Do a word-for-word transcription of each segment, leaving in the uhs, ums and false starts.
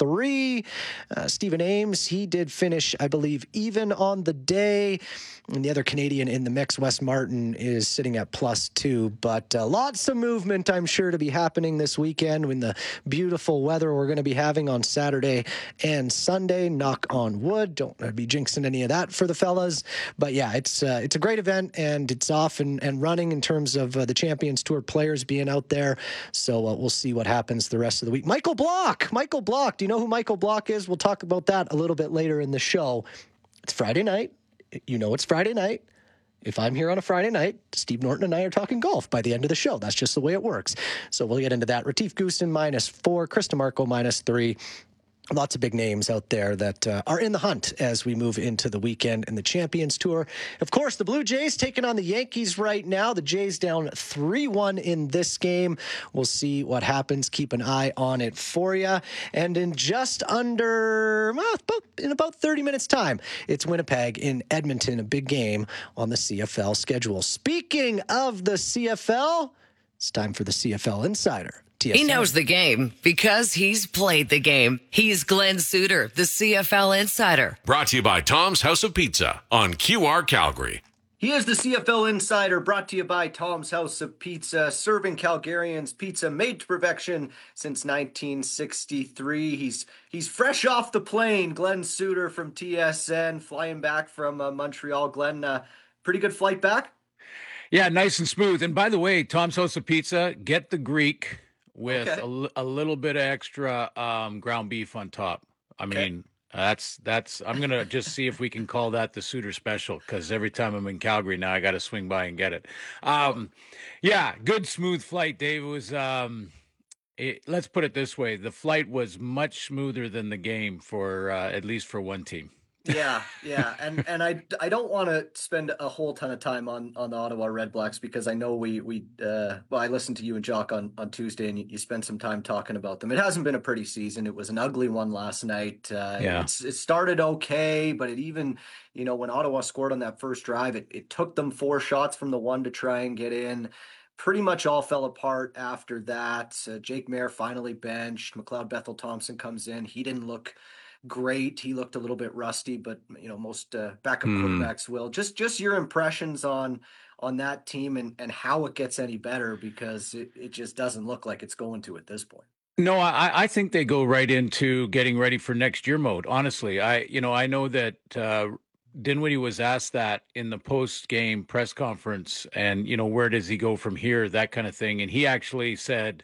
three. Uh, Stephen Ames, he did finish, I believe, even on the day. And the other Canadian in the mix, Wes Martin, is sitting at plus two. But uh, lots of movement, I'm sure, to be happening this weekend when the beautiful weather we're going to be having on Saturday and Sunday. Knock on wood. Don't want to be jinxing any of that for the fellas. But yeah, it's uh, it's a great event, and it's off and, and running in terms of uh, the Champions Tour players being out there. So uh, we'll see what happens the rest of the week. Michael Block. Michael Block. Do you know who Michael Block is? We'll talk about that a little bit later in the show. It's Friday night. You know it's Friday night. If I'm here on a Friday night, Steve Norton and I are talking golf by the end of the show. That's just the way it works. So we'll get into that. Retief Goosen minus four, Chris DeMarco minus three. Lots of big names out there that uh, are in the hunt as we move into the weekend in the Champions Tour. Of course, the Blue Jays taking on the Yankees right now. The Jays down three one in this game. We'll see what happens. Keep an eye on it for you. And in just under, well, about, in about thirty minutes time, it's Winnipeg in Edmonton, a big game on the C F L schedule. Speaking of the C F L, it's time for the C F L Insider. T S N. He knows the game because he's played the game. He's Glenn Suter, the C F L Insider. Brought to you by Tom's House of Pizza on Q R Calgary. He is the C F L Insider, brought to you by Tom's House of Pizza, serving Calgarians pizza made to perfection since nineteen sixty-three. He's he's fresh off the plane. Glenn Suter from T S N, flying back from uh, Montreal. Glenn, uh, pretty good flight back? Yeah, nice and smooth. And by the way, Tom's House of Pizza, get the Greek with okay. a, a little bit of extra um, ground beef on top. I okay. mean, that's, that's, I'm going to just see if we can call that the Suter special, because every time I'm in Calgary now, I got to swing by and get it. Um, yeah, good, smooth flight, Dave. It was, um, it, let's put it this way. The flight was much smoother than the game for, uh, at least for one team. Yeah, yeah, and and I, I don't want to spend a whole ton of time on, on the Ottawa Redblacks, because I know we we uh, well I listened to you and Jock on, on Tuesday, and you, you spent some time talking about them. It hasn't been a pretty season. It was an ugly one last night. Uh, yeah, it's, it started okay, but it even, you know, when Ottawa scored on that first drive, it, it took them four shots from the one to try and get in. Pretty much all fell apart after that. Uh, Jake Maier finally benched. McLeod Bethel Thompson comes in. He didn't look great. He looked a little bit rusty, but you know, most uh, backup mm. quarterbacks will. Just just your impressions on on that team and, and how it gets any better, because it, it just doesn't look like it's going to at this point. No, I, I think they go right into getting ready for next year mode. Honestly, I you know I know that uh, Dinwiddie was asked that in the post game press conference, and you know, where does he go from here, that kind of thing, and he actually said,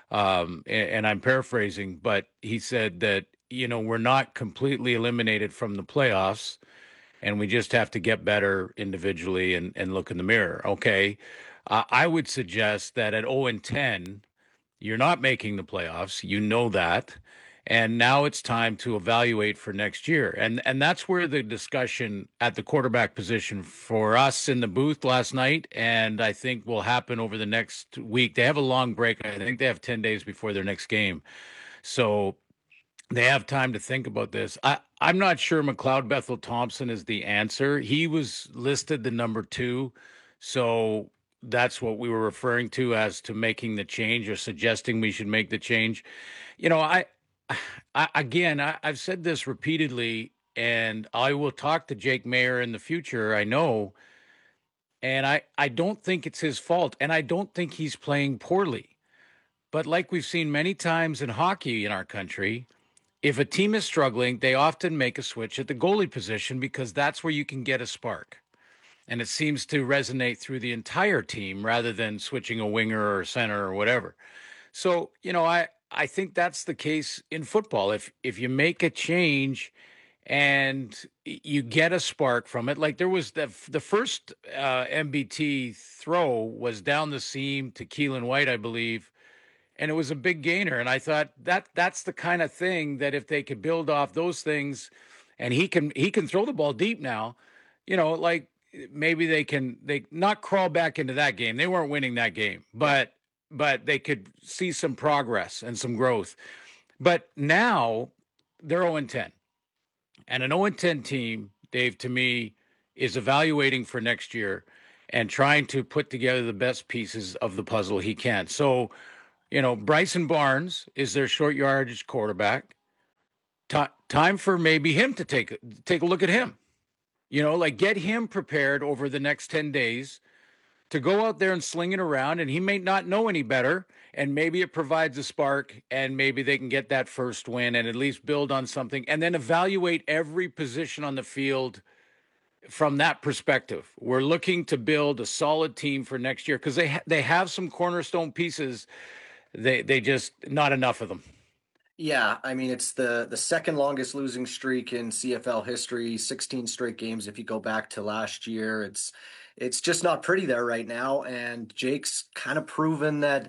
um, and, and I'm paraphrasing, but he said that, you know, we're not completely eliminated from the playoffs, and we just have to get better individually and, and look in the mirror. Okay. Uh, I would suggest that at oh and ten, you're not making the playoffs. You know that. And now it's time to evaluate for next year. And, and that's where the discussion at the quarterback position for us in the booth last night, and I think will happen over the next week. They have a long break. I think they have ten days before their next game. So they have time to think about this. I, I'm not sure McLeod Bethel Thompson is the answer. He was listed the number two. So that's what we were referring to as to making the change, or suggesting we should make the change. You know, I, I again, I, I've said this repeatedly, and I will talk to Jake Maier in the future, I know. And I, I don't think it's his fault. And I don't think he's playing poorly. But like we've seen many times in hockey in our country, if a team is struggling, they often make a switch at the goalie position, because that's where you can get a spark. And it seems to resonate through the entire team rather than switching a winger or a center or whatever. So, you know, I, I think that's the case in football. If if you make a change and you get a spark from it, like there was the, the first uh, M B T throw was down the seam to Keelan White, I believe. And it was a big gainer. And I thought that that's the kind of thing that if they could build off those things, and he can he can throw the ball deep now, you know, like maybe they can they not crawl back into that game. They weren't winning that game, but but they could see some progress and some growth. But now they're oh and ten. And an oh and ten team, Dave, to me, is evaluating for next year and trying to put together the best pieces of the puzzle he can. So, you know, Bryson Barnes is their short yardage quarterback. Ti time for maybe him to take take a look at him. You know, like get him prepared over the next ten days to go out there and sling it around, and he may not know any better, and maybe it provides a spark, and maybe they can get that first win and at least build on something, and then evaluate every position on the field from that perspective. We're looking to build a solid team for next year because they ha- they have some cornerstone pieces. They they just not enough of them. Yeah, I mean it's the the second longest losing streak in C F L history, sixteen straight games if you go back to last year. It's it's just not pretty there right now, and Jake's kind of proven that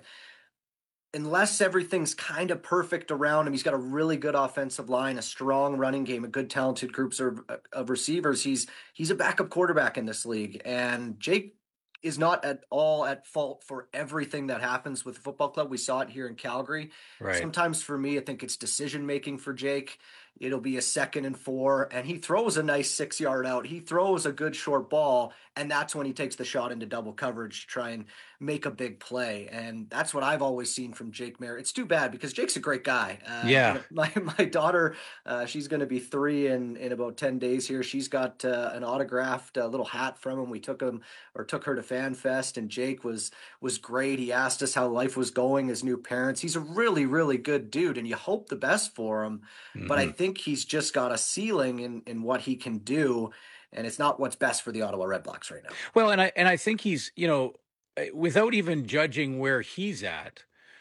unless everything's kind of perfect around him, he's got a really good offensive line, a strong running game, a good talented groups of, of receivers. He's he's a backup quarterback in this league, and Jake is not at all at fault for everything that happens with the football club. We saw it here in Calgary. Right. Sometimes for me, I think it's decision making for Jake. It'll be a second and four, and he throws a nice six yard out. He throws a good short ball, and that's when he takes the shot into double coverage to try and make a big play. And that's what I've always seen from Jake Maier. It's too bad because Jake's a great guy. Uh, Yeah. you know, my my daughter, uh, she's going to be three in in about ten days here. She's got uh, an autographed uh, little hat from him. We took him or took her to Fan Fest, and Jake was was great. He asked us how life was going as new parents. He's a really really good dude, and you hope the best for him. But I Mhm. think he's just got a ceiling in in what he can do, and it's not what's best for the Ottawa Redblacks right now. Well, and I and I think he's, you know, uh, without even judging where he's at,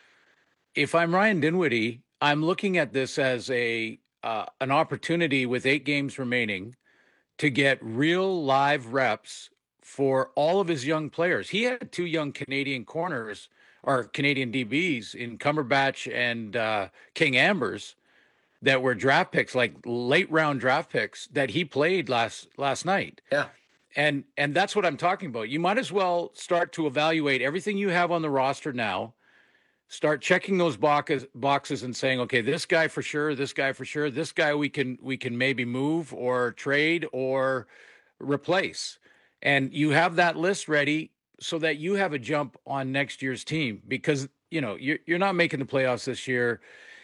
if I'm Ryan Dinwiddie, I'm looking at this as a uh, an opportunity with eight games remaining to get real live reps for all of his young players. He had two young Canadian corners or Canadian D Bs in Cumberbatch and uh, King Ambers that were draft picks, like late round draft picks that he played last last night. Yeah. And and that's what I'm talking about. You might as well start to evaluate everything you have on the roster now. Start checking those boxes boxes and saying, okay, this guy for sure, this guy for sure, this guy we can we can maybe move or trade or replace. And you have that list ready so that you have a jump on next year's team because you know you're you're not making the playoffs this year,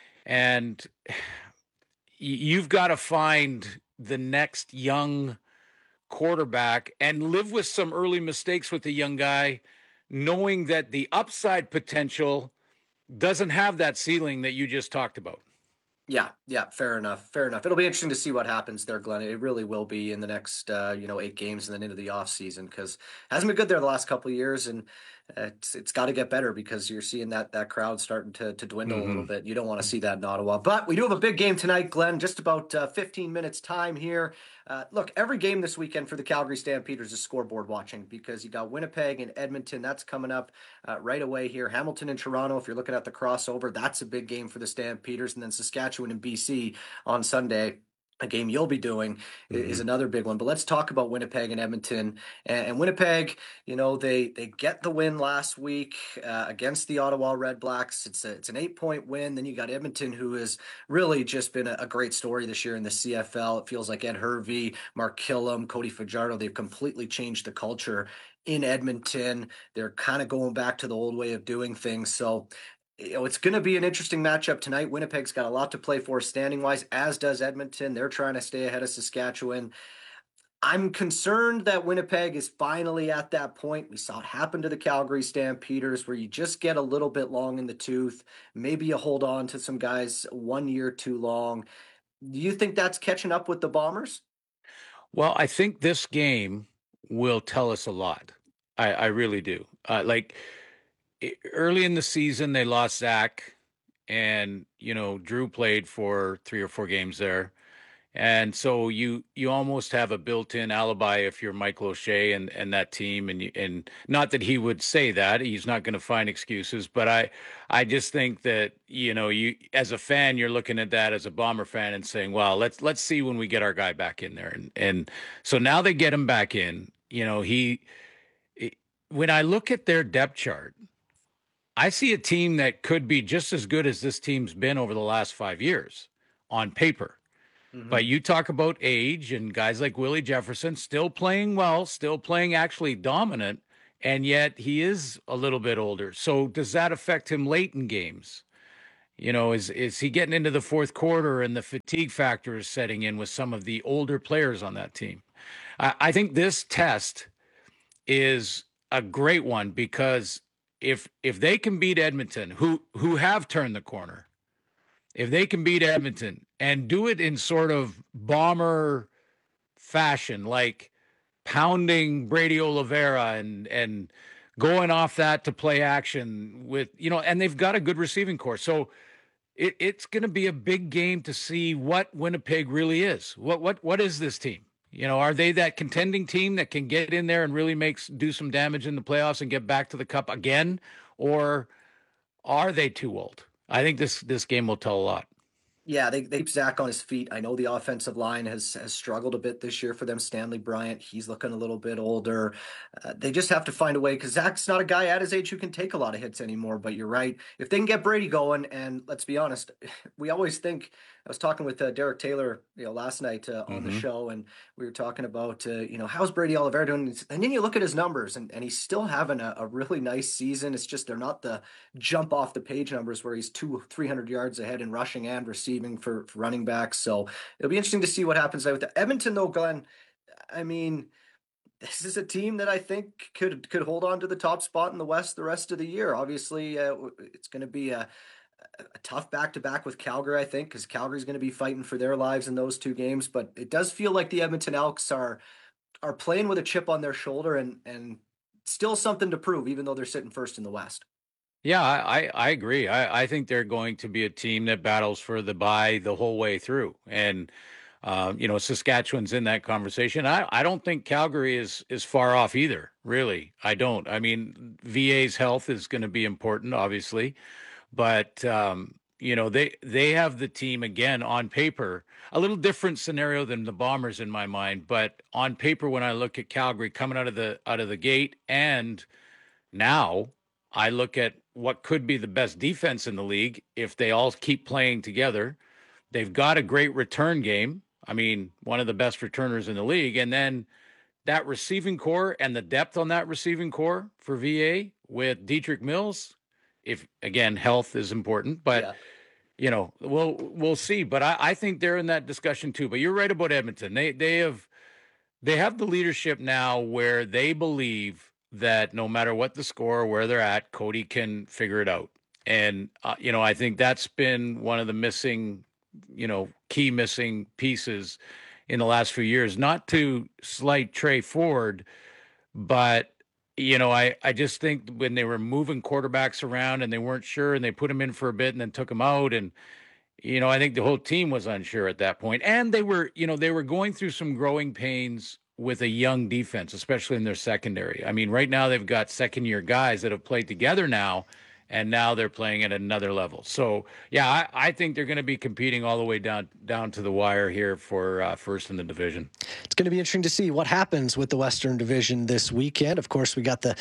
and you've got to find the next young quarterback and live with some early mistakes with the young guy, knowing that the upside potential doesn't have that ceiling that you just talked about. Yeah, yeah, fair enough. Fair enough. It'll be interesting to see what happens there, Glenn. It really will be in the next, uh, you know, eight games and then into the off season because it hasn't been good there the last couple of years, and uh, it's it's got to get better because you're seeing that that crowd starting to to dwindle a little Mhm. bit. You don't want to see that in Ottawa, but we do have a big game tonight, Glenn. Just about uh, fifteen minutes time here. Uh, look, every game this weekend for the Calgary Stampeders is scoreboard watching because you got Winnipeg and Edmonton. That's coming up uh, right away here. Hamilton and Toronto, if you're looking at the crossover, that's a big game for the Stampeders. And then Saskatchewan and B C on Sunday. A game you'll be doing i- is Mhm. another big one. But let's talk about Winnipeg and Edmonton. And, and Winnipeg, you know, they they get the win last week uh, against the Ottawa Redblacks. It's a, it's an eight point win. Then you got Edmonton, who has really just been a, a great story this year in the C F L. It feels like Ed Hervey, Mark Killam, Cody Fajardo, they've completely changed the culture in Edmonton. They're kind of going back to the old way of doing things. So you know, it's going to be an interesting matchup tonight. Winnipeg's got a lot to play for standing wise, as does Edmonton. They're trying to stay ahead of Saskatchewan. I'm concerned that Winnipeg is finally at that point. We saw it happen to the Calgary Stampeders where you just get a little bit long in the tooth. Maybe you hold on to some guys one year too long. Do you think that's catching up with the Bombers? Well, I think this game will tell us a lot. I, I really do. Uh, like e- early in the season, they lost Zach, and you know Drew played for three or four games there, and so you you almost have a built-in alibi if you're Michael O'Shea and and that team, and you, and not that he would say that he's not going to find excuses, but I I just think that you know you as a fan you're looking at that as a Bomber fan and saying, well, let's let's see when we get our guy back in there, and and so now they get him back in. You know he it- when I look at their depth chart, I see a team that could be just as good as this team's been over the last five years on paper. Mhm. But you talk about age and guys like Willie Jefferson still playing well, still playing actually dominant, and yet he is a little bit older. So does that affect him late in games? You know, is is he getting into the fourth quarter and the fatigue factor is setting in with some of the older players on that team? I, I think this test is a great one because if if they can beat Edmonton, who who have turned the corner, if they can beat Edmonton and do it in sort of bomber fashion, like pounding Brady Oliveira and and going off that to play action with, you know, and they've got a good receiving core. So it, it's going to be a big game to see what Winnipeg really is. What what what is this team? You know, are they that contending team that can get in there and really makes do some damage in the playoffs and get back to the cup again, or are they too old? I think this this game will tell a lot. Yeah, they, they keep Zach on his feet. I know the offensive line has has struggled a bit this year for them. Stanley Bryant, he's looking a little bit older. Uh, they just have to find a way because Zach's not a guy at his age who can take a lot of hits anymore. But you're right. If they can get Brady going, and let's be honest, we always think, I was talking with uh, Derek Taylor, you know, last night uh, on mm-hmm. the show, and we were talking about, uh, you know, how's Brady Oliveira doing? And then you look at his numbers, and, and he's still having a, a really nice season. It's just they're not the jump off the page numbers where he's two, three hundred yards ahead in rushing and receiving for, for running backs. So it'll be interesting to see what happens there with the Edmonton, though, Glenn. I mean, this is a team that I think could could hold on to the top spot in the West the rest of the year. Obviously, uh, it's going to be a a tough back-to-back with Calgary, I think, because Calgary's going to be fighting for their lives in those two games. But it does feel like the Edmonton Elks are are playing with a chip on their shoulder and and still something to prove, even though they're sitting first in the West. Yeah, I, I agree. I, I think they're going to be a team that battles for the bye the whole way through. And, uh, you know, Saskatchewan's in that conversation. I, I don't think Calgary is is far off either, really. I don't. I mean, V A's health is going to be important, obviously. But, um, you know, they they have the team, again, on paper, a little different scenario than the Bombers in my mind. But on paper, when I look at Calgary coming out of the out of the gate, and now I look at what could be the best defense in the league if they all keep playing together. They've got a great return game. I mean, one of the best returners in the league. And then that receiving core and the depth on that receiving core for V A with Dietrich Mills. If, again, health is important, but, yeah. you know, we'll we'll see. But I, I think they're in that discussion too. But you're right about Edmonton. They they have they have the leadership now where they believe that no matter what the score or where they're at, Cody can figure it out. And, uh, you know, I think that's been one of the missing, you know, key missing pieces in the last few years. Not to slight Trey Ford, but you know, I, I just think when they were moving quarterbacks around and they weren't sure and they put him in for a bit and then took him out. And, you know, I think the whole team was unsure at that point. And they were, you know, they were going through some growing pains with a young defense, especially in their secondary. I mean, right now they've got second year guys that have played together now, and now they're playing at another level. So, yeah, I, I think they're going to be competing all the way down down to the wire here for uh, first in the division. It's going to be interesting to see what happens with the Western Division this weekend. Of course, we got the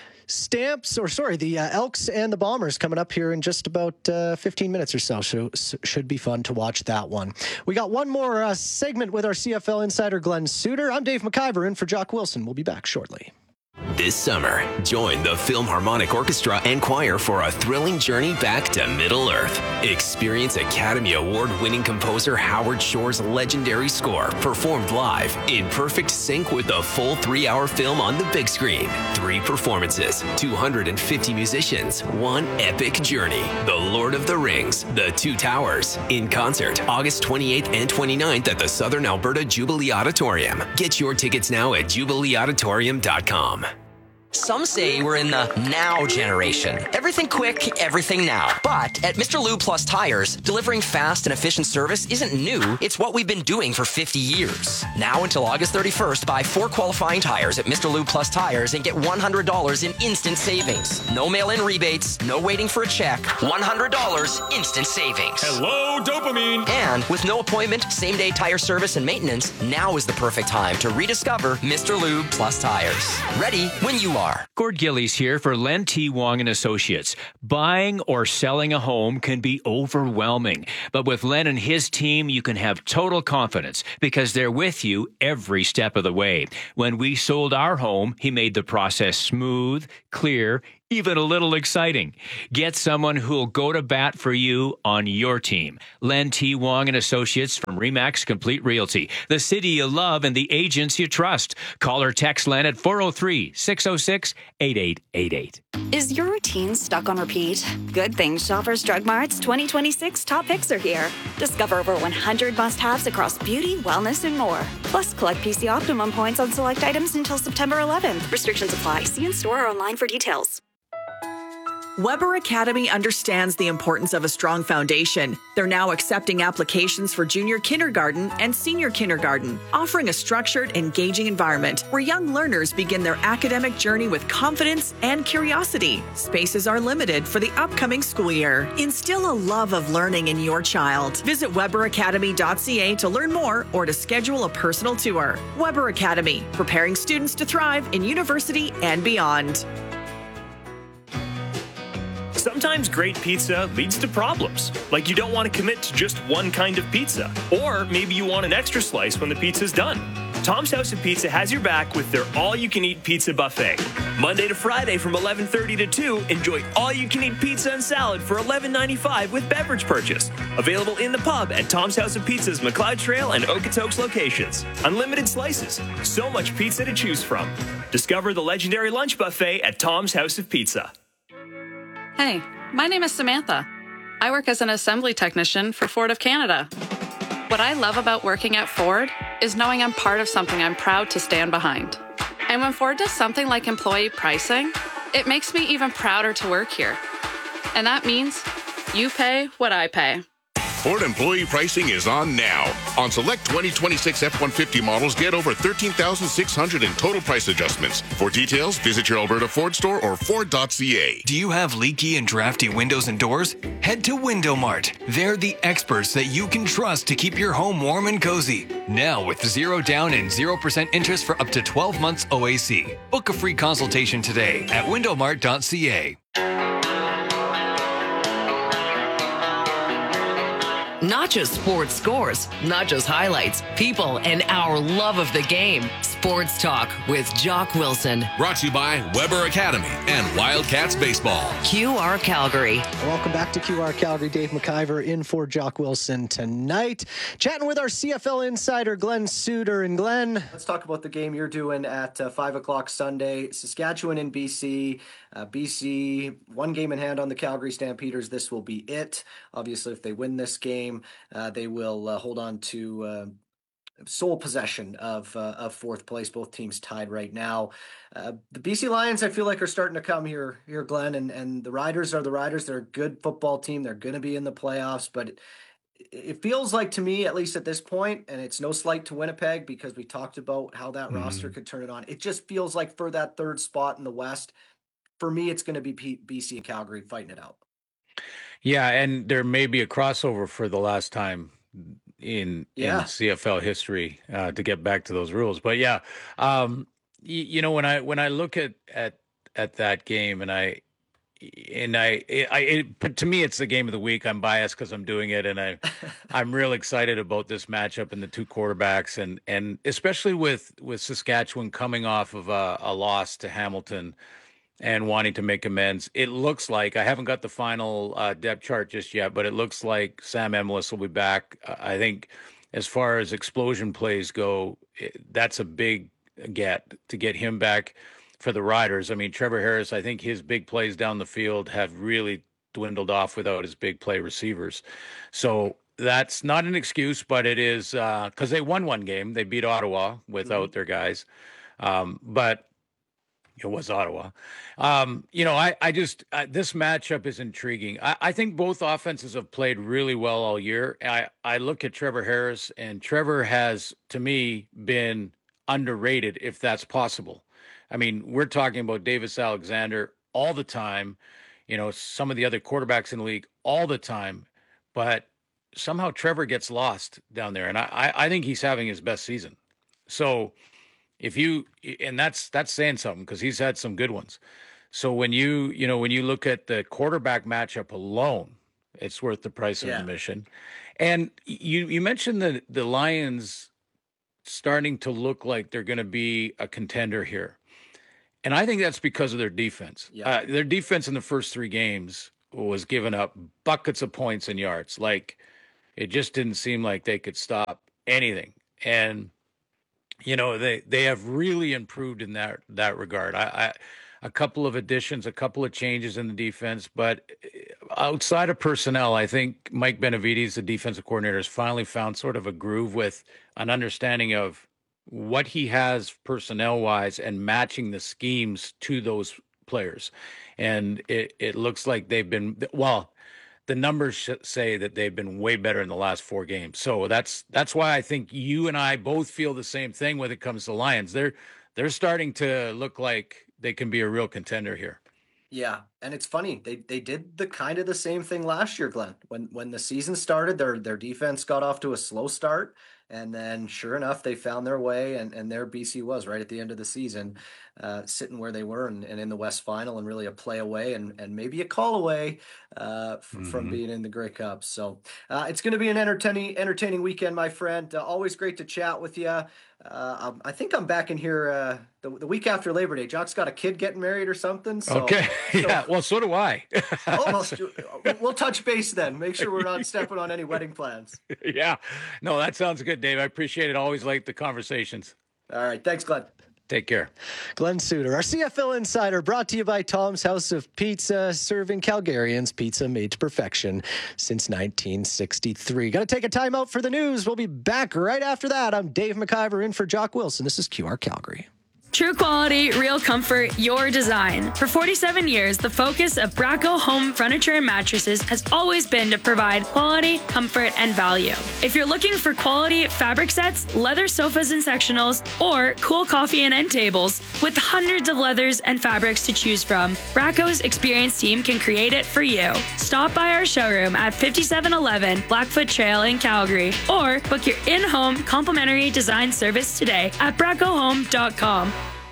Stamps, or sorry, the uh, Elks and the Bombers coming up here in just about uh, fifteen minutes or so. So, so should be fun to watch that one. We got one more uh, segment with our C F L insider, Glenn Suter. I'm Dave McIver in for Jock Wilson. We'll be back shortly. This summer, join the Philharmonic Orchestra and Choir for a thrilling journey back to Middle Earth. Experience Academy Award-winning composer Howard Shore's legendary score performed live in perfect sync with the full three-hour film on the big screen. Three performances, two hundred fifty musicians, one epic journey. The Lord of the Rings, The Two Towers, in concert August twenty-eighth and twenty-ninth at the Southern Alberta Jubilee Auditorium. Get your tickets now at jubilee auditorium dot com. Some say we're in the now generation. Everything quick, everything now. But at Mister Lube Plus Tires, delivering fast and efficient service isn't new. It's what we've been doing for fifty years. Now until August thirty-first, buy four qualifying tires at Mister Lube Plus Tires and get one hundred dollars in instant savings. No mail-in rebates, no waiting for a check. one hundred dollars instant savings. Hello, dopamine. And with no appointment, same-day tire service and maintenance, now is the perfect time to rediscover Mister Lube Plus Tires. Ready when you are. Gord Gillies here for Len T. Wong and Associates. Buying or selling a home can be overwhelming, but with Len and his team, you can have total confidence because they're with you every step of the way. When we sold our home, he made the process smooth, clear, even a little exciting. Get someone who'll go to bat for you on your team. Len T. Wong and Associates from Remax Complete Realty. The city you love and the agents you trust. Call or text Len at four oh three, six oh six, eight eight eight eight. Is your routine stuck on repeat? Good thing Shoppers Drug Mart's twenty twenty-six top picks are here. Discover over one hundred must-haves across beauty, wellness, and more. Plus, collect P C Optimum points on select items until September eleventh. Restrictions apply. See in-store or online for details. Weber Academy understands the importance of a strong foundation. They're now accepting applications for junior kindergarten and senior kindergarten, offering a structured, engaging environment where young learners begin their academic journey with confidence and curiosity. Spaces are limited for the upcoming school year. Instill a love of learning in your child. Visit weber academy dot c a to learn more or to schedule a personal tour. Weber Academy, preparing students to thrive in university and beyond. Sometimes great pizza leads to problems, like you don't want to commit to just one kind of pizza, or maybe you want an extra slice when the pizza's done. Tom's House of Pizza has your back with their all-you-can-eat pizza buffet. Monday to Friday from eleven thirty to two, enjoy all-you-can-eat pizza and salad for eleven ninety-five with beverage purchase. Available in the pub at Tom's House of Pizza's McLeod Trail and Okotoks locations. Unlimited slices, so much pizza to choose from. Discover the legendary lunch buffet at Tom's House of Pizza. Hey, my name is Samantha. I work as an assembly technician for Ford of Canada. What I love about working at Ford is knowing I'm part of something I'm proud to stand behind. And when Ford does something like employee pricing, it makes me even prouder to work here. And that means you pay what I pay. Ford employee pricing is on now. On select twenty twenty-six F one fifty models, get over thirteen thousand six hundred in total price adjustments. For details, visit your Alberta Ford store or ford dot c a. Do you have leaky and drafty windows and doors? Head to Window Mart. They're the experts that you can trust to keep your home warm and cozy. Now with zero down and zero percent interest for up to twelve months O A C. Book a free consultation today at window mart dot c a. Not just sports scores, not just highlights, people, and our love of the game. Sports Talk with Jock Wilson. Brought to you by Weber Academy and Wildcats Baseball. Q R Calgary. Welcome back to Q R Calgary. Dave McIver in for Jock Wilson tonight. Chatting with our C F L insider, Glenn Suter. And Glenn, let's talk about the game you're doing at uh, five o'clock Sunday. Saskatchewan in B C. Uh, B C, one game in hand on the Calgary Stampeders. This will be it. Obviously, if they win this game, uh, they will uh, hold on to uh, sole possession of uh, of fourth place. Both teams tied right now. Uh, the B C Lions, I feel like, are starting to come here, here, Glenn, and, and the Riders are the Riders. They're a good football team. They're going to be in the playoffs, but it, it feels like to me, at least at this point, and it's no slight to Winnipeg because we talked about how that mm-hmm. roster could turn it on. It just feels like for that third spot in the West, for me, it's going to be P- B C and Calgary fighting it out. Yeah, and there may be a crossover for the last time in, yeah. in C F L history uh, to get back to those rules. But yeah, um, you, you know, when I when I look at at at that game, and I and I, I it, to me, it's the game of the week. I'm biased because I'm doing it, and I I'm real excited about this matchup and the two quarterbacks, and and especially with with Saskatchewan coming off of a, a loss to Hamilton and wanting to make amends. It looks like, I haven't got the final uh, depth chart just yet, but it looks like Sam Emlis will be back. Uh, I think as far as explosion plays go, it, that's a big get to get him back for the Riders. I mean, Trevor Harris, I think his big plays down the field have really dwindled off without his big play receivers. So that's not an excuse, but it is because uh, they won one game. They beat Ottawa without mm-hmm. their guys. Um, but it was Ottawa. Um, you know, I, I just, uh, this matchup is intriguing. I, I think both offenses have played really well all year. I, I look at Trevor Harris, and Trevor has, to me, been underrated, if that's possible. I mean, we're talking about Davis Alexander all the time, you know, some of the other quarterbacks in the league all the time, but somehow Trevor gets lost down there. And I, I think he's having his best season. So, If you, and that's, that's saying something because he's had some good ones. So when you, you know, when you look at the quarterback matchup alone, it's worth the price of yeah. admission. And you, you mentioned the, the Lions starting to look like they're going to be a contender here. And I think that's because of their defense. Yeah. Uh, their defense in the first three games was giving up buckets of points and yards. Like, it just didn't seem like they could stop anything. And, you know, they, they have really improved in that, that regard. I, I a couple of additions, a couple of changes in the defense, but outside of personnel, I think Mike Benavides, the defensive coordinator, has finally found sort of a groove with an understanding of what he has personnel-wise and matching the schemes to those players. And it, it looks like they've been, well, the numbers say that they've been way better in the last four games. So that's that's why I think you and I both feel the same thing when it comes to Lions. They're they're starting to look like they can be a real contender here. Yeah, and it's funny. They they did the kind of the same thing last year, Glenn. When when the season started, their their defense got off to a slow start, and then sure enough, they found their way, and, and there B C was right at the end of the season, uh, sitting where they were and, and in the West Final, and really a play away and, and maybe a call away uh, f- mm-hmm. from being in the Grey Cup. So uh, it's going to be an entertaining entertaining weekend, my friend. Uh, always great to chat with you. Uh, I think I'm back in here uh, the, the week after Labor Day. Jock's got a kid getting married or something. So, okay. Yeah. So, well, so do I. Almost. We'll touch base then. Make sure we're not stepping on any wedding plans. Yeah. No, that sounds good, Dave. I appreciate it. Always like the conversations. All right. Thanks, Glenn. Take care. Glenn Suter, our C F L Insider, brought to you by Tom's House of Pizza, serving Calgarians pizza made to perfection since nineteen sixty-three. Got to take a time out for the news. We'll be back right after that. I'm Dave McIver in for Jock Wilson. This is Q R Calgary. True quality, real comfort, your design. For forty-seven years, the focus of Bracco Home Furniture and Mattresses has always been to provide quality, comfort, and value. If you're looking for quality fabric sets, leather sofas and sectionals, or cool coffee and end tables, with hundreds of leathers and fabrics to choose from, Bracco's experienced team can create it for you. Stop by our showroom at fifty-seven eleven Blackfoot Trail in Calgary, or book your in-home complimentary design service today at bracco home dot com.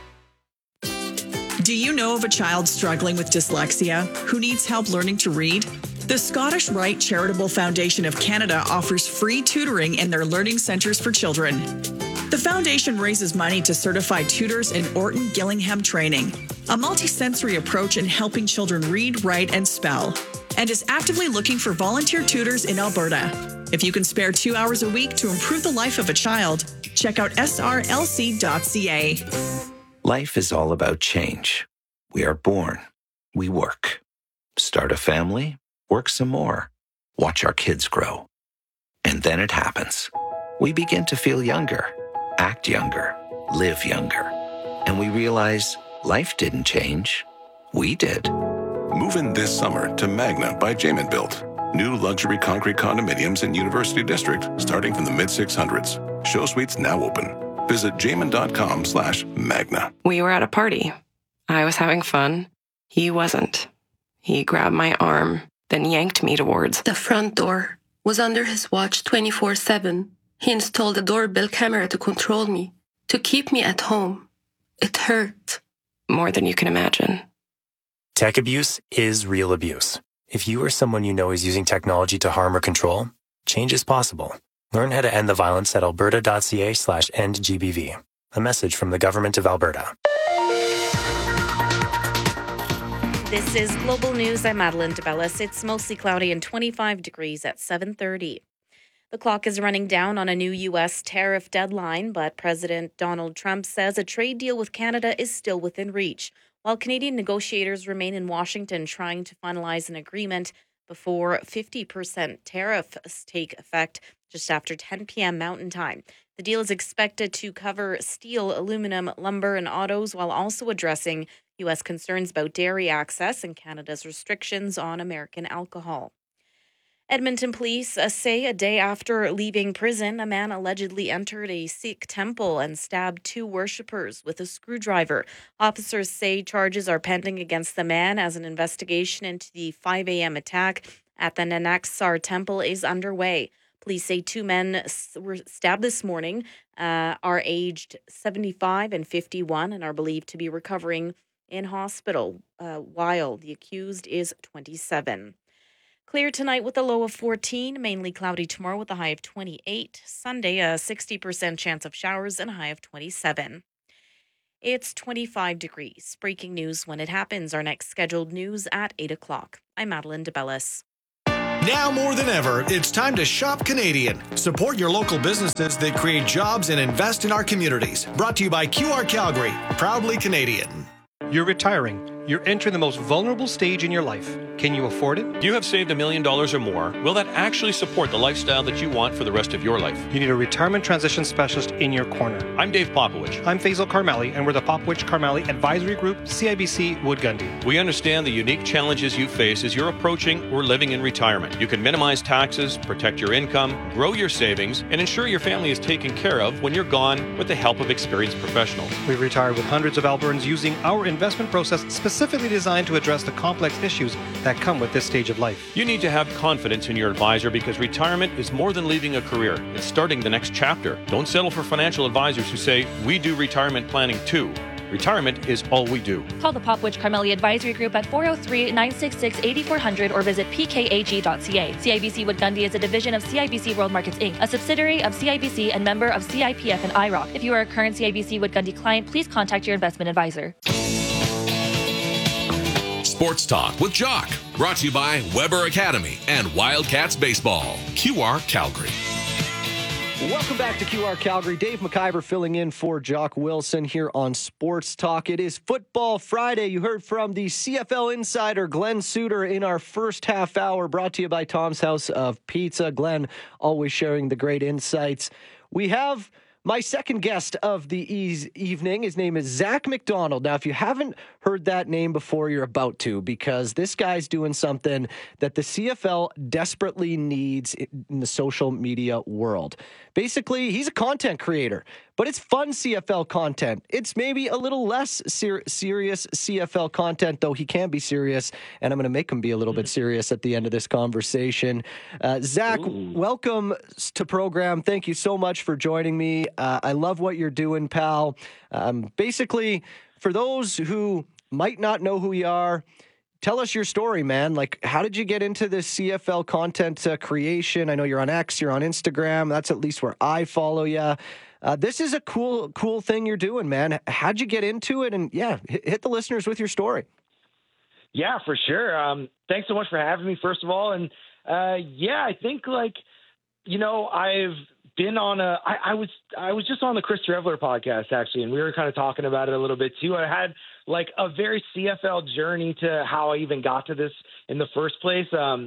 Do you know of a child struggling with dyslexia who needs help learning to read? The Scottish Rite Charitable Foundation of Canada offers free tutoring in their learning centres for children. The foundation raises money to certify tutors in Orton Gillingham training, a multisensory approach in helping children read, write, and spell, and is actively looking for volunteer tutors in Alberta. If you can spare two hours a week to improve the life of a child, check out s r l c dot c a. Life is all about change. We are born. We work. Start a family. Work some more. Watch our kids grow. And then it happens. We begin to feel younger, act younger, live younger. And we realize life didn't change. We did. Move in this summer to Magna by Jamin Built. New luxury concrete condominiums in University District starting from the mid six hundreds. Show suites now open. Visit jamin.com slash magna. We were at a party. I was having fun. He wasn't. He grabbed my arm, then yanked me towards the front door. Was under his watch twenty-four seven. He installed a doorbell camera to control me, to keep me at home. It hurt. More than you can imagine. Tech abuse is real abuse. If you or someone you know is using technology to harm or control, change is possible. Learn how to end the violence at alberta.ca slash end G B V. A message from the Government of Alberta. This is Global News. I'm Madeline DeBellis. It's mostly cloudy and twenty-five degrees at seven thirty. The clock is running down on a new U S tariff deadline, but President Donald Trump says a trade deal with Canada is still within reach, while Canadian negotiators remain in Washington trying to finalize an agreement before fifty percent tariffs take effect just after ten p.m. Mountain Time. The deal is expected to cover steel, aluminum, lumber, and autos, while also addressing U S concerns about dairy access and Canada's restrictions on American alcohol. Edmonton police say a day after leaving prison, a man allegedly entered a Sikh temple and stabbed two worshippers with a screwdriver. Officers say charges are pending against the man as an investigation into the five a.m. attack at the Nanak Sar temple is underway. Police say two men were stabbed this morning, uh, are aged seventy-five and fifty-one, and are believed to be recovering in hospital, uh, while the accused is twenty-seven. Clear tonight with a low of fourteen, mainly cloudy tomorrow with a high of twenty-eight. Sunday, a sixty percent chance of showers and a high of twenty-seven. It's twenty-five degrees. Breaking news when it happens. Our next scheduled news at eight o'clock. I'm Madeline DeBellis. Now more than ever, it's time to shop Canadian. Support your local businesses that create jobs and invest in our communities. Brought to you by Q R Calgary, proudly Canadian. You're retiring. You're entering the most vulnerable stage in your life. Can you afford it? You have saved a million dollars or more. Will that actually support the lifestyle that you want for the rest of your life? You need a retirement transition specialist in your corner. I'm Dave Popowich. I'm Faisal Karmali, and we're the Popowich Karmali Advisory Group, C I B C Wood Gundy. We understand the unique challenges you face as you're approaching or living in retirement. You can minimize taxes, protect your income, grow your savings, and ensure your family is taken care of when you're gone with the help of experienced professionals. We've retired with hundreds of Albertans using our investment process specifically designed to address the complex issues that come with this stage of life. You need to have confidence in your advisor because retirement is more than leaving a career. It's starting the next chapter. Don't settle for financial advisors who say, we do retirement planning too. Retirement is all we do. Call the Popowich Karmali Advisory Group at four oh three, nine six six, eight four zero zero or visit p k a g dot c a. C I B C Wood Gundy is a division of C I B C World Markets Incorporated, a subsidiary of C I B C and member of C I P F and I R O C. If you are a current C I B C Wood Gundy client, please contact your investment advisor. Sports Talk with Jock. Brought to you by Weber Academy and Wildcats Baseball. Q R Calgary. Welcome back to Q R Calgary. Dave McIver filling in for Jock Wilson here on Sports Talk. It is Football Friday. You heard from the C F L insider Glenn Suter in our first half hour, brought to you by Tom's House of Pizza. Glenn always sharing the great insights. We have my second guest of the e- evening. His name is Zach McDonald. Now, if you haven't heard that name before, you're about to, because this guy's doing something that the C F L desperately needs in the social media world. Basically, he's a content creator, but it's fun C F L content. It's maybe a little less ser- serious C F L content, though he can be serious, and I'm going to make him be a little bit serious at the end of this conversation. Uh, Zach, Ooh. welcome to program. Thank you so much for joining me. Uh, I love what you're doing, pal. Um, basically, for those who might not know who you are, tell us your story, man. Like, how did you get into this C F L content uh, creation? I know you're on X, you're on Instagram. That's at least where I follow you. Uh, this is a cool, cool thing you're doing, man. How'd you get into it? And yeah, hit, hit the listeners with your story. Yeah, for sure. Um, thanks so much for having me, first of all. And uh, yeah, I think like, you know, I've been on a, I, I was, I was just on the Chris Trevler podcast actually, and we were kind of talking about it a little bit too. I had like a very C F L journey to how I even got to this in the first place. Um,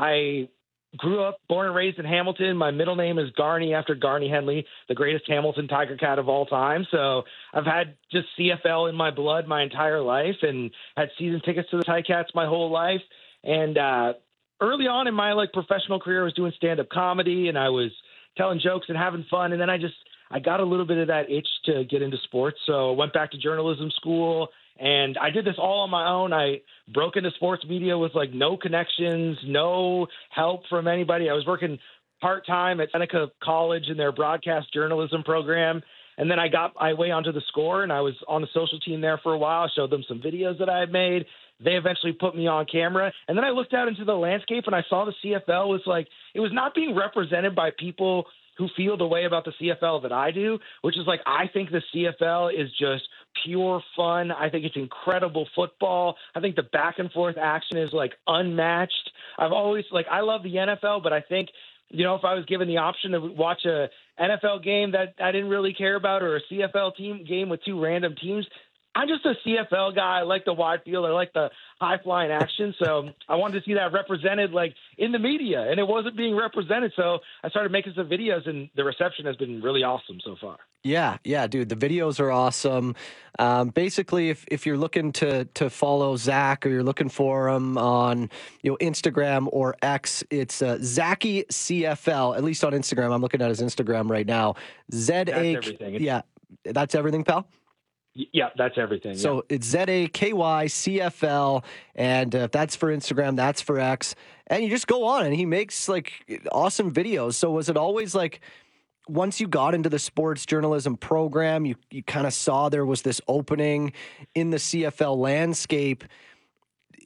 I grew up, born and raised in Hamilton. My middle name is Garney after Garney Henley, the greatest Hamilton Tiger Cat of all time. So I've had just C F L in my blood my entire life and had season tickets to the Ticats my whole life. And uh, early on in my like professional career, I was doing stand-up comedy and I was telling jokes and having fun. And then I just, I got a little bit of that itch to get into sports. So I went back to journalism school and I did this all on my own. I broke into sports media with like no connections, no help from anybody. I was working part-time at Seneca College in their broadcast journalism program. And then I got my way onto the Score and I was on the social team there for a while. I showed them some videos that I had made. They eventually put me on camera. And then I looked out into the landscape and I saw the C F L was like, it was not being represented by people who feel the way about the C F L that I do, which is like, I think the C F L is just pure fun. I think it's incredible football. I think the back and forth action is like unmatched. I've always like, I love the N F L, but I think, you know, if I was given the option to watch a N F L game that I didn't really care about or a C F L team game with two random teams, I'm just a C F L guy. I like the wide field. I like the high-flying action. So I wanted to see that represented, like, in the media, and it wasn't being represented. So I started making some videos, and the reception has been really awesome so far. Yeah, yeah, dude. The videos are awesome. Um, basically, if, if you're looking to to follow Zach or you're looking for him on you know Instagram or X, it's uh, Zachy C F L. At least on Instagram, I'm looking at his Instagram right now. Z A. That's everything. Yeah, that's everything, pal. Yeah, that's everything. So yeah. it's Z A K Y C F L, and uh, that's for Instagram, that's for X, and you just go on, and he makes like awesome videos. So was it always like, once you got into the sports journalism program, you you kind of saw there was this opening in the C F L landscape?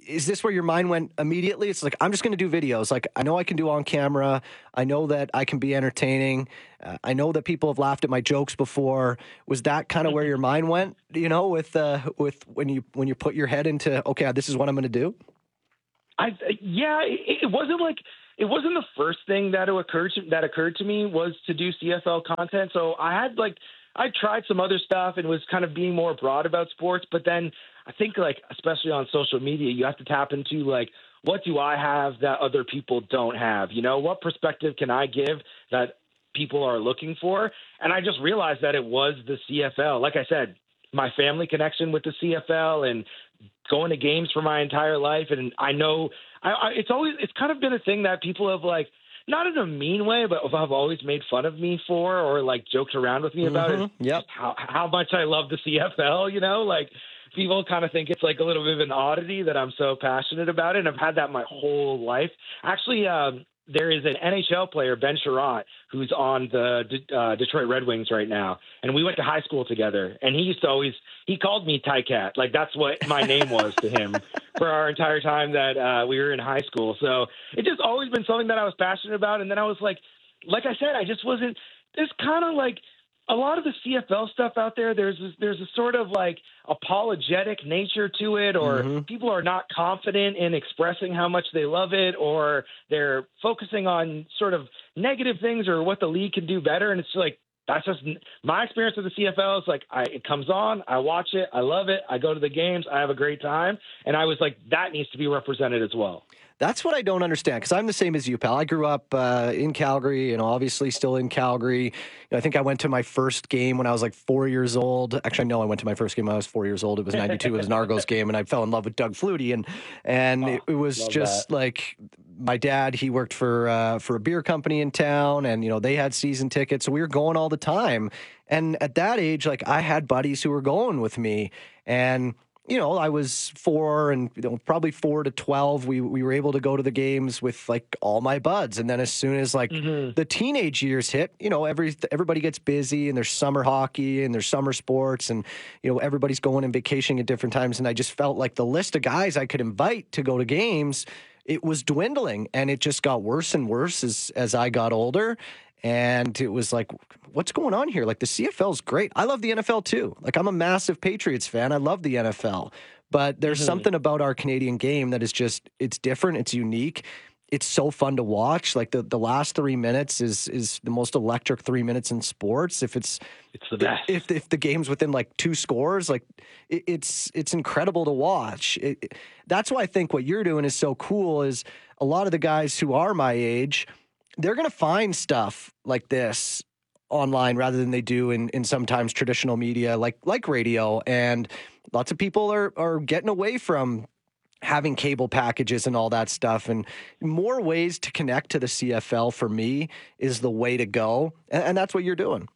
is this where your mind went immediately? It's like, I'm just going to do videos. Like, I know I can do on camera. I know that I can be entertaining. Uh, I know that people have laughed at my jokes before. Was that kind of where your mind went, you know, with, uh, with when you, when you put your head into, okay, this is what I'm going to do? I, yeah, it, it wasn't like, it wasn't the first thing that occurred to, that occurred to me was to do C F L content. So I had like, I tried some other stuff and was kind of being more broad about sports, but then I think like, especially on social media, you have to tap into like, what do I have that other people don't have? You know, what perspective can I give that people are looking for? And I just realized that it was the C F L. Like I said, my family connection with the C F L and going to games for my entire life. And I know I, I, it's always, it's kind of been a thing that people have like, not in a mean way, but have always made fun of me for, or like joked around with me about mm-hmm. it. Yep. How, how much I love the C F L, you know, like people kind of think it's like a little bit of an oddity that I'm so passionate about it. And I've had that my whole life. Actually, um, there is an N H L player, Ben Sherratt, who's on the uh, Detroit Red Wings right now. And we went to high school together. And he used to always, he called me Ty Cat. Like that's what my name was to him for our entire time that uh, we were in high school. So it's just always been something that I was passionate about. And then I was like, like I said, I just wasn't, there's kind of like, a lot of the C F L stuff out there, there's this, there's a sort of like apologetic nature to it, or mm-hmm. people are not confident in expressing how much they love it, or they're focusing on sort of negative things or what the league can do better. And it's like, that's just my experience with the C F L. It's like, I, it comes on, I watch it, I love it, I go to the games, I have a great time. And I was like, that needs to be represented as well. That's what I don't understand, because I'm the same as you, pal. I grew up uh, in Calgary, and obviously still in Calgary. You know, I think I went to my first game when I was like four years old. Actually, no, I went to my first game when I was four years old. It was ninety-two. It was an Argos game, and I fell in love with Doug Flutie. And and oh, it, it was just that. Like my dad, he worked for uh, for a beer company in town, and, you know, they had season tickets, so we were going all the time. And at that age, like, I had buddies who were going with me, and you know, I was four and, you know, probably four to twelve. We, we were able to go to the games with like all my buds. And then as soon as like mm-hmm. the teenage years hit, you know, every, everybody gets busy, and there's summer hockey and there's summer sports, and, you know, everybody's going and vacationing at different times. And I just felt like the list of guys I could invite to go to games, it was dwindling, and it just got worse and worse as, as I got older. And it was like, what's going on here? Like, the C F L is great. I love the N F L too. Like, I'm a massive Patriots fan. I love the N F L. But there's mm-hmm. something about our Canadian game that is just, it's different. It's unique. It's so fun to watch. Like, the, the last three minutes is is the most electric three minutes in sports. If it's it's the best. If if the game's within like two scores, like it, it's it's incredible to watch. It, it, that's why I think what you're doing is so cool. Is a lot of the guys who are my age, they're going to find stuff like this online rather than they do in, in sometimes traditional media like like radio. And lots of people are are getting away from having cable packages and all that stuff. And more ways to connect to the C F L for me is the way to go. And, and that's what you're doing.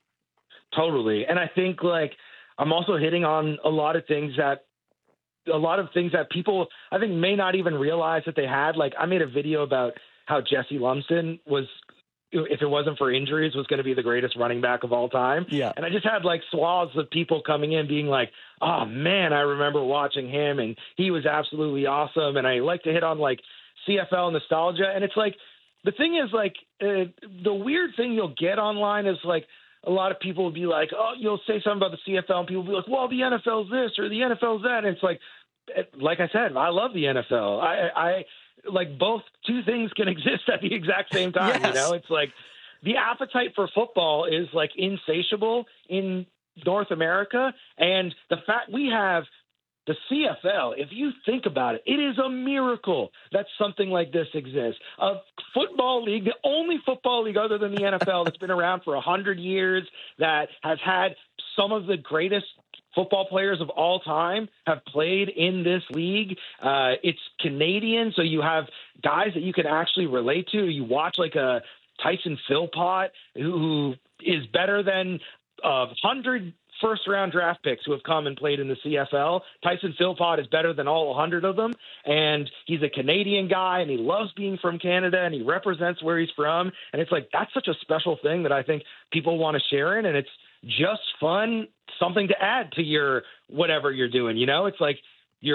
Totally. And I think like I'm also hitting on a lot of things that a lot of things that people I think may not even realize that they had. Like, I made a video about how Jesse Lumsden was, if it wasn't for injuries, was going to be the greatest running back of all time. Yeah. And I just had like swaths of people coming in being like, oh man, I remember watching him and he was absolutely awesome. And I like to hit on like C F L nostalgia. And it's like, the thing is like, uh, the weird thing you'll get online is like, a lot of people will be like, oh, you'll say something about the C F L and people will be like, well, the N F L's this or the N F L's that. And it's like, like I said, I love the N F L. I, I, like both two things can exist at the exact same time. Yes. You know, it's like the appetite for football is like insatiable in North America. And the fact we have the C F L, if you think about it, it is a miracle that something like this exists. A football league, the only football league other than the N F L that's been around for a hundred years, that has had some of the greatest football players of all time have played in this league. Uh, it's Canadian, so you have guys that you can actually relate to. You watch like a Tyson Philpott, who, who is better than a hundred first-round draft picks who have come and played in the C F L. Tyson Philpott is better than all one hundred of them, and he's a Canadian guy, and he loves being from Canada, and he represents where he's from. And it's like, that's such a special thing that I think people want to share in, and it's just fun, something to add to your whatever you're doing. You know, it's like you're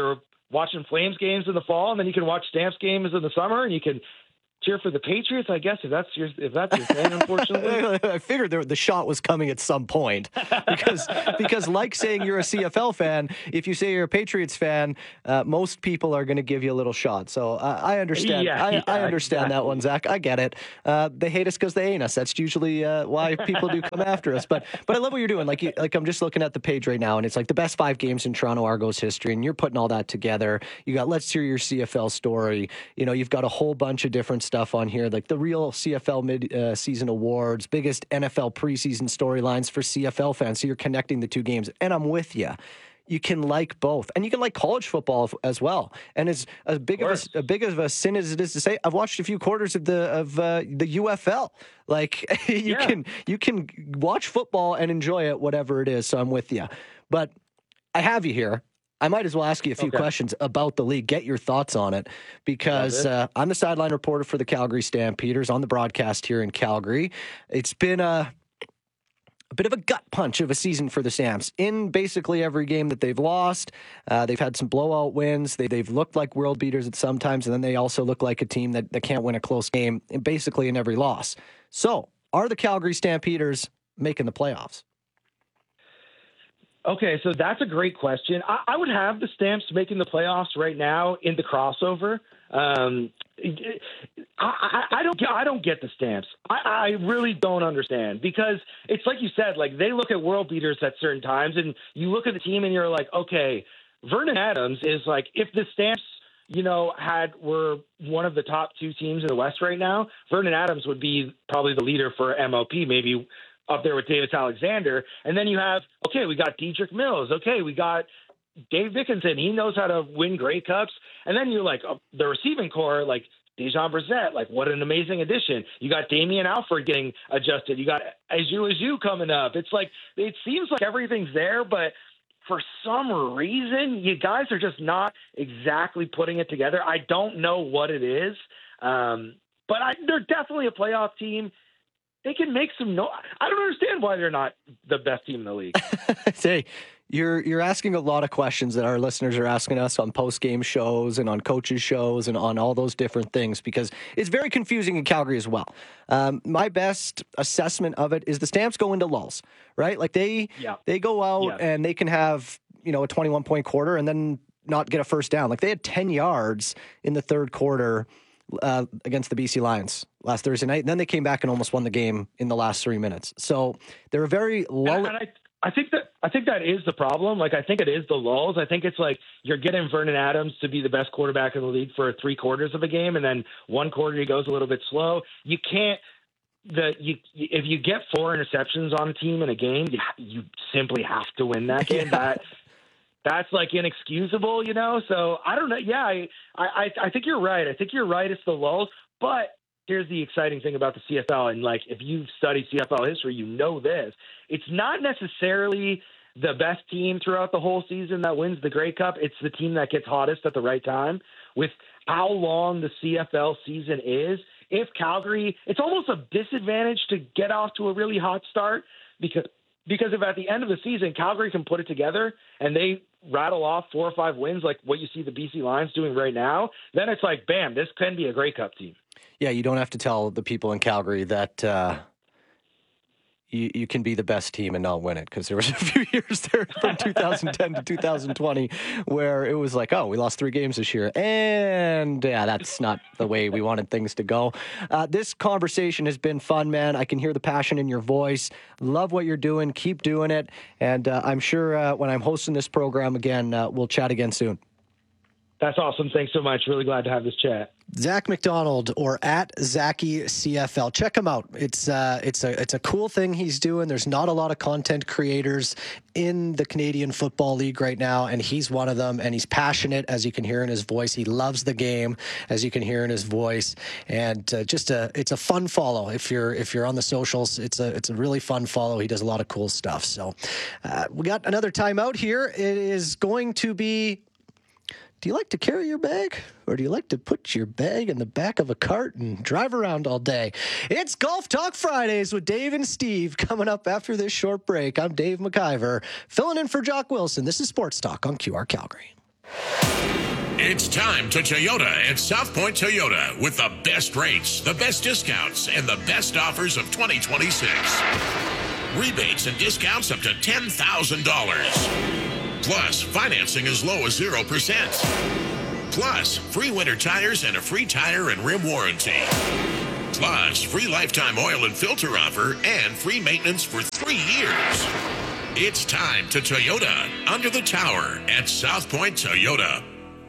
watching Flames games in the fall, and then you can watch Stamps games in the summer, and you can cheer for the Patriots, I guess, if that's your if that's your thing, unfortunately. I figured there, the shot was coming at some point because because like saying you're a C F L fan, if you say you're a Patriots fan, uh, most people are going to give you a little shot. So uh, I understand. Yeah, I, yeah, I understand exactly. that one, Zach. I get it. Uh, they hate us because they ain't us. That's usually uh, why people do come after us. But but I love what you're doing. Like you, like I'm just looking at the page right now, and it's like the best five games in Toronto Argos history, and you're putting all that together. You got Let's Hear Your C F L Story. You know, you've got a whole bunch of different stuff on here, like the real C F L mid-season uh, awards, biggest N F L preseason storylines for C F L fans. So you're connecting the two games, and I'm with you. You can like both, and you can like college football as well. And as as big of, of a, a big of a sin as it is to say, I've watched a few quarters of the of uh, the U F L. Like you yeah. can you can watch football and enjoy it, whatever it is. So I'm with you. But I have you here. I might as well ask you a few okay. questions about the league. Get your thoughts on it, because uh, I'm the sideline reporter for the Calgary Stampeders on the broadcast here in Calgary. It's been a, a bit of a gut punch of a season for the Stamps in basically every game that they've lost. Uh, they've had some blowout wins. They, they've looked like world beaters at some times, and then they also look like a team that, that can't win a close game in basically in every loss. So are the Calgary Stampeders making the playoffs? Okay, so that's a great question. I, I would have the Stamps making the playoffs right now in the crossover. Um, I, I, I don't get, I don't get the Stamps. I, I really don't understand, because it's like you said, like they look at world beaters at certain times, and you look at the team and you're like, okay, Vernon Adams is like, if the Stamps, you know, had were one of the top two teams in the West right now, Vernon Adams would be probably the leader for M L P, maybe up there with Davis Alexander. And then you have, okay, we got Dedrick Mills. Okay, we got Dave Dickinson. He knows how to win Grey Cups. And then you're like, oh, the receiving core, like Dejon Brissett, like what an amazing addition. You got Damian Alford getting adjusted. You got Azu Azu coming up. It's like, it seems like everything's there, but for some reason, you guys are just not exactly putting it together. I don't know what it is, um, but I, they're definitely a playoff team. They can make some no. I don't understand why they're not the best team in the league. Hey, you're you're asking a lot of questions that our listeners are asking us on post-game shows and on coaches' shows and on all those different things, because it's very confusing in Calgary as well. Um, my best assessment of it is the Stamps go into lulls, right? Like they yeah. they go out yeah. and they can have, you know, a twenty-one point quarter and then not get a first down. Like they had ten yards in the third quarter Uh, against the B C Lions last Thursday night. And then they came back and almost won the game in the last three minutes. So they're a very low. And I, I think that I think that is the problem. Like, I think it is the lulls. I think it's like you're getting Vernon Adams to be the best quarterback in the league for three quarters of a game, and then one quarter he goes a little bit slow. You can't. The you if you get four interceptions on a team in a game, you, you simply have to win that game. Yeah. That That's like inexcusable, you know? So I don't know. Yeah, I, I, I think you're right. I think you're right. It's the lulls. But here's the exciting thing about the C F L. And like, if you've studied C F L history, you know this. It's not necessarily the best team throughout the whole season that wins the Grey Cup. It's the team that gets hottest at the right time. With how long the C F L season is, if Calgary, it's almost a disadvantage to get off to a really hot start, because Because if at the end of the season, Calgary can put it together and they rattle off four or five wins like what you see the B C Lions doing right now, then it's like, bam, this can be a Grey Cup team. Yeah, you don't have to tell the people in Calgary that uh, you, you can be the best team and not win it, because there was a few years there from two thousand ten to two thousand twenty where it was like, oh, we lost three games this year. And yeah, that's not the way we wanted things to go. Uh, this conversation has been fun, man. I can hear the passion in your voice. Love what you're doing. Keep doing it. And uh, I'm sure uh, when I'm hosting this program again, uh, we'll chat again soon. That's awesome. Thanks so much. Really glad to have this chat. Zach McDonald, or at Zachy C F L. Check him out. It's uh, it's a it's a cool thing he's doing. There's not a lot of content creators in the Canadian Football League right now, and he's one of them. And he's passionate, as you can hear in his voice. He loves the game, as you can hear in his voice. And uh, just a it's a fun follow if you're if you're on the socials. It's a it's a really fun follow. He does a lot of cool stuff. So uh, we got another timeout here. It is going to be. Do you like to carry your bag, or do you like to put your bag in the back of a cart and drive around all day? It's Golf Talk Fridays with Dave and Steve coming up after this short break. I'm Dave McIver, filling in for Jock Wilson. This is Sports Talk on Q R Calgary. It's time to Toyota at South Point Toyota with the best rates, the best discounts, and the best offers of twenty twenty-six. Rebates and discounts up to ten thousand dollars. Plus, financing as low as zero percent. Plus, free winter tires and a free tire and rim warranty. Plus, free lifetime oil and filter offer and free maintenance for three years. It's time to Toyota under the tower at South Point Toyota.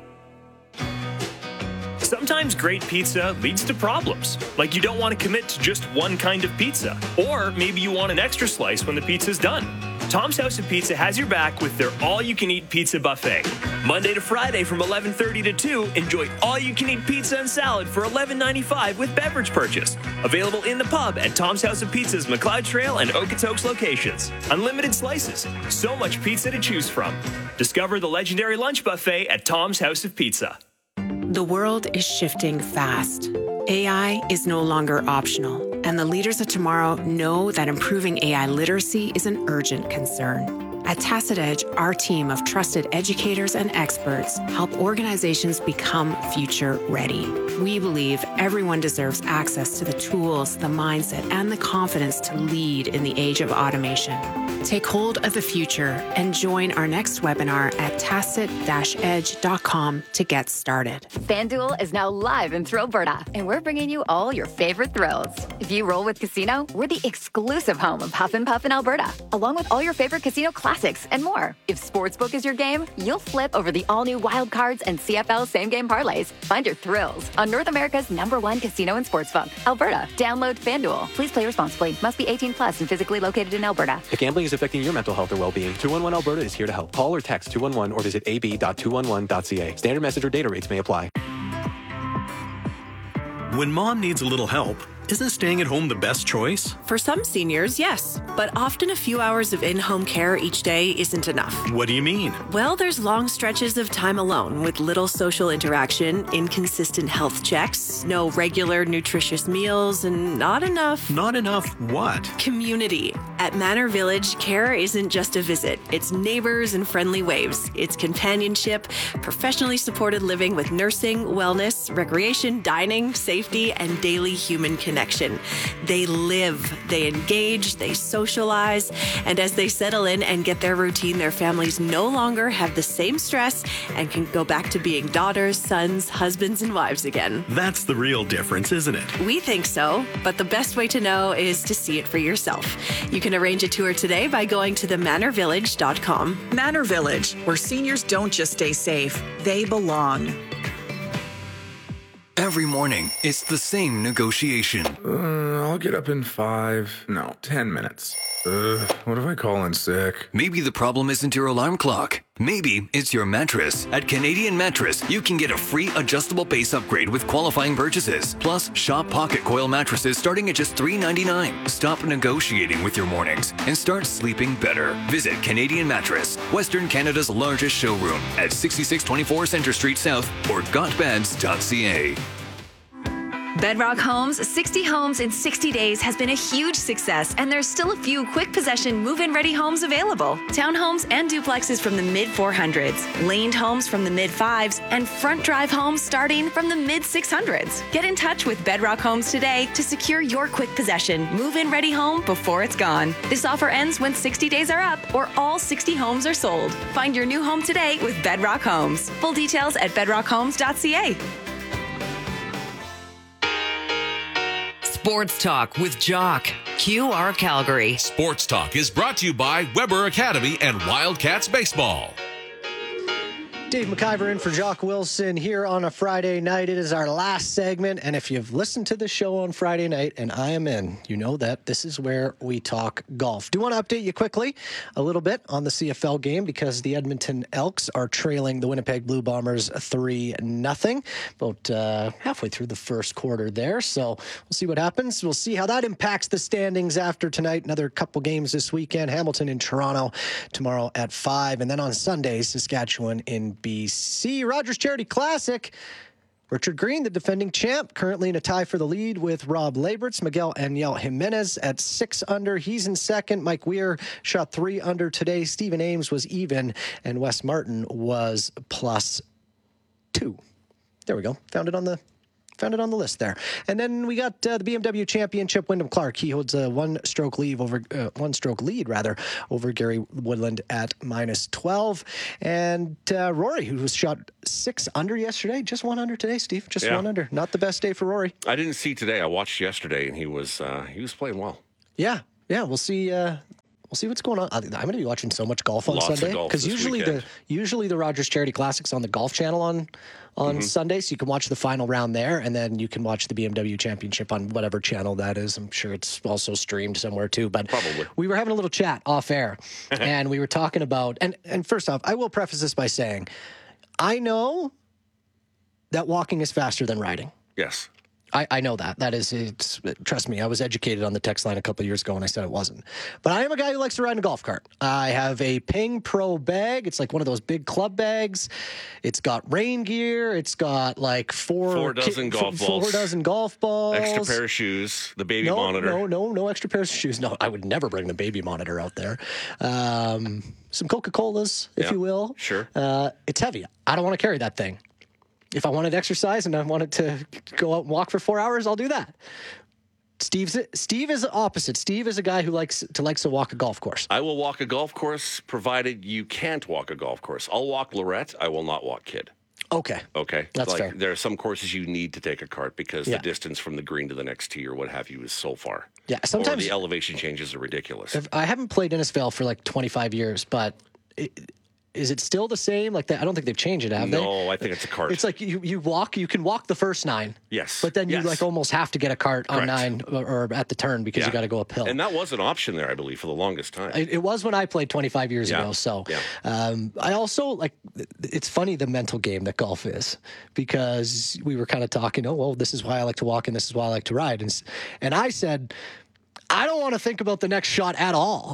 Sometimes great pizza leads to problems, like you don't want to commit to just one kind of pizza, or maybe you want an extra slice when the pizza's done. Tom's House of Pizza has your back with their all-you-can-eat pizza buffet. Monday to Friday from eleven thirty to two, enjoy all-you-can-eat pizza and salad for eleven ninety-five with beverage purchase. Available in the pub at Tom's House of Pizza's McLeod Trail and Okotoks locations. Unlimited slices, so much pizza to choose from. Discover the legendary lunch buffet at Tom's House of Pizza. The world is shifting fast. A I is no longer optional, and the leaders of tomorrow know that improving A I literacy is an urgent concern. At Tacit Edge, our team of trusted educators and experts help organizations become future ready. We believe everyone deserves access to the tools, the mindset, and the confidence to lead in the age of automation. Take hold of the future and join our next webinar at tacit dash edge dot com to get started. FanDuel is now live in Thrillberta, and we're bringing you all your favorite thrills. If you roll with Casino, we're the exclusive home of Huff and Puff in Alberta, along with all your favorite casino classics and more. If Sportsbook is your game, you'll flip over the all-new Wild Cards and C F L same-game parlays. Find your thrills on North America's number one casino and sportsbook, Alberta. Download FanDuel. Please play responsibly. Must be eighteen plus and physically located in Alberta. If gambling is affecting your mental health or well-being, two one one Alberta is here to help. Call or text two one one or visit a b dot two one one dot c a. Standard message or data rates may apply. When mom needs a little help, isn't staying at home the best choice? For some seniors, yes, but often a few hours of in-home care each day isn't enough. What do you mean? Well, there's long stretches of time alone with little social interaction, inconsistent health checks, no regular nutritious meals, and not enough... Not enough what? Community. At Manor Village, care isn't just a visit. It's neighbors and friendly waves. It's companionship, professionally supported living with nursing, wellness, recreation, dining, safety, and daily human connection. They live, they engage, they socialize, and as they settle in and get their routine, their families no longer have the same stress and can go back to being daughters, sons, husbands, and wives again. That's the real difference, isn't it? We think so, but the best way to know is to see it for yourself. You can arrange a tour today by going to the manor village dot com. Manor Village, where seniors don't just stay safe, they belong. Every morning, it's the same negotiation. Uh, I'll get up in five, no, ten minutes. Uh, what if I call in sick? Maybe the problem isn't your alarm clock. Maybe it's your mattress. At Canadian Mattress, you can get a free adjustable base upgrade with qualifying purchases. Plus, shop Pocket Coil mattresses starting at just three dollars and ninety-nine cents. Stop negotiating with your mornings and start sleeping better. Visit Canadian Mattress, Western Canada's largest showroom at sixty-six twenty-four Centre Street South or got beds dot c a. Bedrock Homes, sixty homes in sixty days has been a huge success, and there's still a few quick possession move-in ready homes available. Townhomes and duplexes from the mid four hundreds, laned homes from the mid fives, and front drive homes starting from the mid six hundreds. Get in touch with Bedrock Homes today to secure your quick possession move-in ready home before it's gone. This offer ends when sixty days are up or all sixty homes are sold. Find your new home today with Bedrock Homes. Full details at bedrock homes dot c a. Sports Talk with Jock, Q R Calgary. Sports Talk is brought to you by Weber Academy and Wildcats Baseball. Dave McIver in for Jock Wilson here on a Friday night. It is our last segment, and if you've listened to the show on Friday night, and I am in, you know that this is where we talk golf. Do want to update you quickly a little bit on the C F L game because the Edmonton Elks are trailing the Winnipeg Blue Bombers three nothing, about uh, halfway through the first quarter there, so we'll see what happens. We'll see how that impacts the standings after tonight. Another couple games this weekend, Hamilton in Toronto tomorrow at five, and then on Sunday, Saskatchewan in B C. Rogers Charity Classic. Richard Green, the defending champ, currently in a tie for the lead with Rob Laberts. Miguel Angel Jimenez at six under. He's in second. Mike Weir shot three under today. Stephen Ames was even, and Wes Martin was plus two. There we go. Found it on the found it on the list there. And then we got uh, the B M W Championship. Wyndham Clark. He holds a one-stroke lead over uh, one-stroke lead rather over Gary Woodland at minus twelve. And uh, Rory, who was shot six under yesterday, just one under today. Steve, just Yeah. one under. Not the best day for Rory. I didn't see today. I watched yesterday, and he was uh, he was playing well. Yeah, yeah. We'll see. Uh, we'll see what's going on. I'm going to be watching so much golf on Lots of Sunday golf because this usually weekend. the usually the Rogers Charity Classic's on the Golf Channel on on Mhm. Sunday, so you can watch the final round there, and then you can watch the B M W Championship on whatever channel that is. I'm sure it's also streamed somewhere too. But Probably. we were having a little chat off air, and we were talking about and and first off, I will preface this by saying, I know that walking is faster than riding. Yes. I, I know that. That is, it's, trust me, I was educated on the text line a couple of years ago and I said it wasn't. But I am a guy who likes to ride in a golf cart. I have a Ping Pro bag. It's like one of those big club bags. It's got rain gear. It's got like four, Four dozen ki- golf four balls. dozen golf balls. Extra pair of shoes, the baby no, monitor. No, no, no extra pairs of shoes. No, I would never bring the baby monitor out there. Um, some Coca-Colas, if Yeah, you will. sure. Uh, it's heavy. I don't want to carry that thing. If I wanted exercise and I wanted to go out and walk for four hours, I'll do that. Steve's Steve is the opposite. Steve is a guy who likes to likes to walk a golf course. I will walk a golf course provided you can't walk a golf course. I'll walk Lorette. I will not walk Kidd. Okay. Okay. That's like, fair. There are some courses you need to take a cart because Yeah. the distance from the green to the next tee or what have you is so far. Yeah, Or sometimes the elevation changes are ridiculous. If- I haven't played Innisfail for like twenty-five years, but it, is it still the same? Like that, I don't think they've changed it, have they? No, I think it's a cart. It's like you, you walk, you can walk the first nine. Yes. But then you Yes. like almost have to get a cart on Correct. nine or, or at the turn because you Yeah. got to go uphill. And that was an option there, I believe, for the longest time. It, it was when I played twenty-five years Yeah. ago. So Yeah. um, I also like, it's funny the mental game that golf is because we were kind of talking, oh, well, this is why I like to walk and this is why I like to ride. And, s- and I said, I don't want to think about the next shot at all.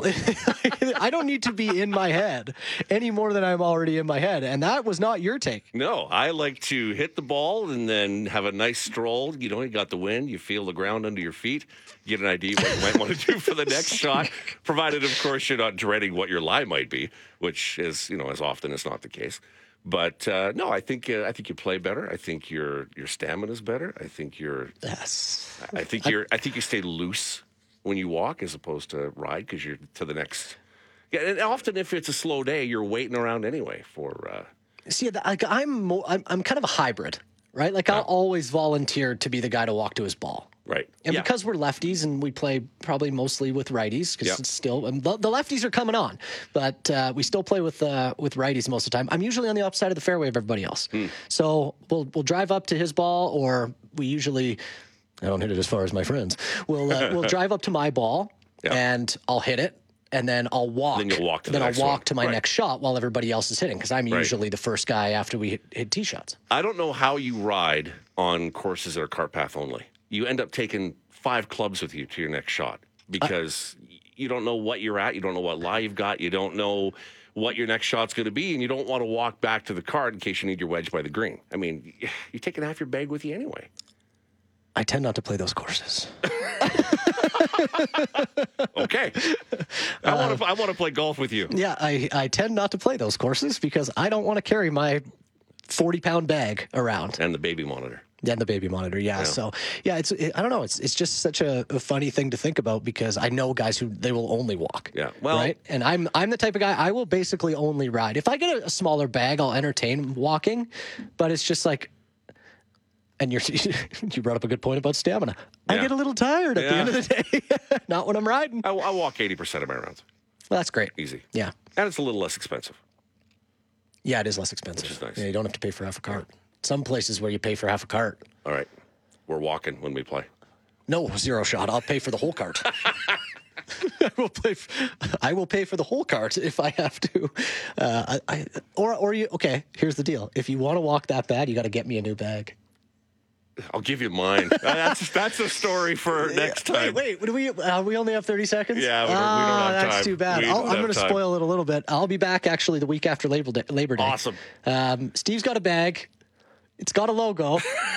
I don't need to be in my head any more than I'm already in my head. And that was not your take. No, I like to hit the ball and then have a nice stroll. You know, you got the wind, you feel the ground under your feet, get an idea what you might want to do for the next shot, provided, of course, you're not dreading what your lie might be, which is, you know, as often as not the case. But uh, no, I think uh, I think you play better. I think your your stamina is better. I think you're yes. I think you're I think you stay loose when you walk as opposed to ride because you're to the next. Yeah, and often if it's a slow day, you're waiting around anyway for. Uh, See, like I'm, more, I'm, I'm kind of a hybrid, right? Like I'll always volunteer to be the guy to walk to his ball. Right. And Yeah. because we're lefties and we play probably mostly with righties, because Yep. it's still and the, the lefties are coming on, but uh, we still play with uh, with righties most of the time. I'm usually on the upside of the fairway of everybody else, Hmm. so we'll we'll drive up to his ball, or we usually I don't hit it as far as my friends. We'll uh, we'll drive up to my ball and I'll hit it. And then I'll walk. Then you'll walk to the Then I'll next walk one. to my Right. next shot while everybody else is hitting, because I'm Right. usually the first guy after we hit, hit tee shots. I don't know how you ride on courses that are cart path only. You end up taking five clubs with you to your next shot because you don't know what you're at. You don't know what lie you've got. You don't know what your next shot's going to be, and you don't want to walk back to the cart in case you need your wedge by the green. I mean, you're taking half your bag with you anyway. I tend not to play those courses. Okay. I want to I want to play golf with you. Yeah, I, I tend not to play those courses because I don't want to carry my forty-pound bag around. And the baby monitor. Yeah, and the baby monitor. Yeah. Yeah. So, yeah, it's it, I don't know. It's it's just such a, a funny thing to think about because I know guys who they will only walk. Yeah. Well, right. And I'm I'm the type of guy I will basically only ride. If I get a, a smaller bag, I'll entertain walking, but it's just like. And you're, you brought up a good point about stamina. I Yeah. get a little tired at the Yeah. end of the day. Not when I'm riding. I, I walk eighty percent of my rounds. Well, that's great. Easy. Yeah. And it's a little less expensive. Yeah, it is less expensive. Which is nice. Yeah, you don't have to pay for half a cart. Some places where you pay for half a cart. All right. We're walking when we play. No, zero shot. I'll pay for the whole cart. I will pay. For, I will pay for the whole cart if I have to. Uh, I, I, or, or you. Okay, here's the deal. If you want to walk that bad, you got to get me a new bag. I'll give you mine. that's that's a story for next time. Wait, wait. Do we? Uh, we only have thirty seconds. Yeah, we don't, we don't Ah, have time. that's too bad. We I'll, don't I'm have going to time. spoil it a little bit. I'll be back actually the week after Labor Day. Labor Day. Awesome. Um, Steve's got a bag. It's got a logo.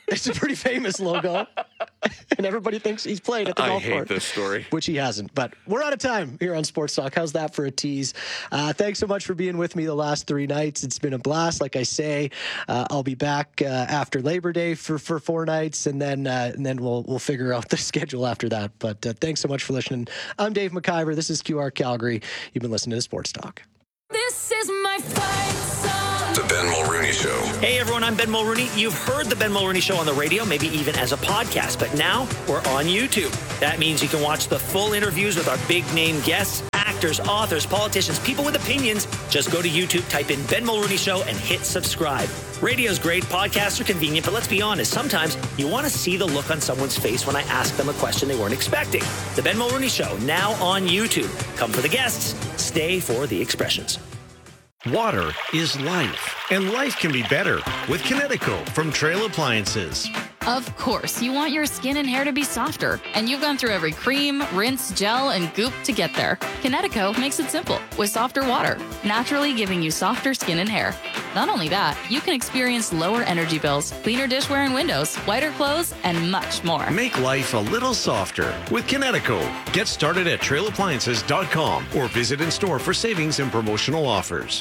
It's a pretty famous logo. And everybody thinks he's played at the I golf hate course. this story. Which he hasn't. But we're out of time here on Sports Talk. How's that for a tease? Uh, thanks so much for being with me the last three nights. It's been a blast. Like I say, uh, I'll be back uh, after Labor Day for, for four nights, and then uh, and then we'll we'll figure out the schedule after that. But uh, thanks so much for listening. I'm Dave McIver. This is Q R Calgary. You've been listening to Sports Talk. This is my fight song. The Ben Mulrooney Show. Hey everyone, I'm Ben Mulrooney. You've heard the Ben Mulrooney Show on the radio, maybe even as a podcast, but now we're on YouTube. That means you can watch the full interviews with our big name guests, actors, authors, politicians, people with opinions. Just go to YouTube, type in Ben Mulrooney Show, and hit subscribe. Radio's great, podcasts are convenient, but let's be honest, sometimes you want to see the look on someone's face when I ask them a question they weren't expecting. The Ben Mulrooney Show, now on YouTube. Come for the guests, stay for the expressions. Water is life, and life can be better with Kinetico from Trail Appliances. Of course, you want your skin and hair to be softer, and you've gone through every cream, rinse, gel, and goop to get there. Kinetico makes it simple with softer water, naturally giving you softer skin and hair. Not only that, you can experience lower energy bills, cleaner dishware and windows, whiter clothes, and much more. Make life a little softer with Kinetico. Get started at trail appliances dot com or visit in store for savings and promotional offers.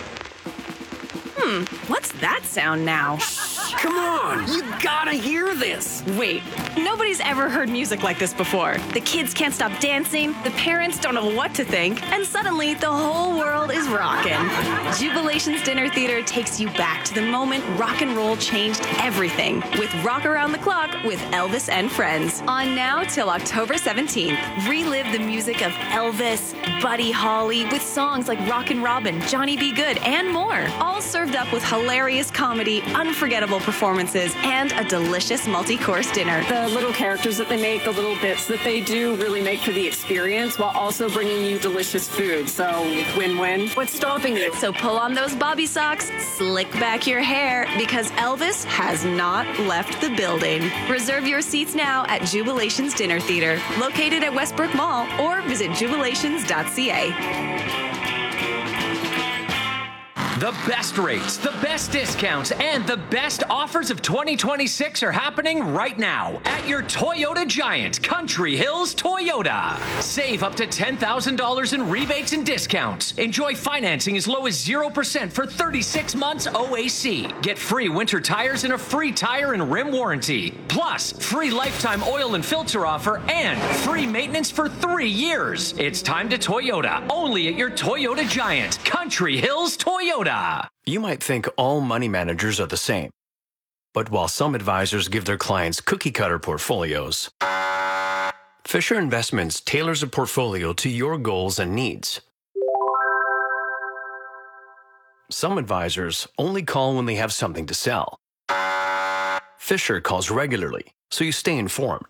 Hmm, what's that sound now? Come on, you gotta hear this. Wait, nobody's ever heard music like this before. The kids can't stop dancing, the parents don't know what to think, and suddenly the whole world is rocking. Jubilation's Dinner Theater takes you back to the moment rock and roll changed everything with Rock Around the Clock with Elvis and Friends. On now till October seventeenth. Relive the music of Elvis, Buddy Holly with songs like Rockin' Robin, Johnny B. Good, and more. All served up with hilarious comedy, unforgettable performances, and a delicious multi-course dinner. The little characters that they make, the little bits that they do really make for the experience while also bringing you delicious food. So win-win. What's stopping you? So pull on those bobby socks, slick back your hair, because Elvis has not left the building. Reserve your seats now at Jubilation's Dinner Theater, located at Westbrook Mall, or visit jubilations dot c a. The best rates, the best discounts, and the best offers of twenty twenty-six are happening right now at your Toyota Giant, Country Hills Toyota. Save up to ten thousand dollars in rebates and discounts. Enjoy financing as low as zero percent for thirty-six months O A C. Get free winter tires and a free tire and rim warranty. Plus, free lifetime oil and filter offer and free maintenance for three years. It's time to Toyota, only at your Toyota Giant, Country Hills Toyota. You might think all money managers are the same. But while some advisors give their clients cookie-cutter portfolios, Fisher Investments tailors a portfolio to your goals and needs. Some advisors only call when they have something to sell. Fisher calls regularly, so you stay informed.